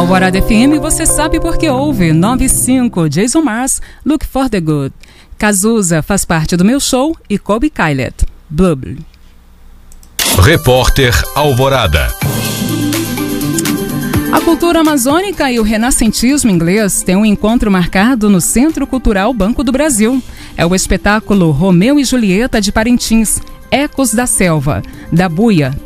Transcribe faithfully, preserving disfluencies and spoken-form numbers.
Alvorada F M, você sabe porque ouve. nove cinco, Jason Mars, Look for the Good. Cazuza faz parte do meu show e Kobe Kylet, Bubble. Repórter Alvorada. A cultura amazônica e o renascentismo inglês têm um encontro marcado no Centro Cultural Banco do Brasil. É o espetáculo Romeu e Julieta de Parintins, Ecos da Selva, da Buia,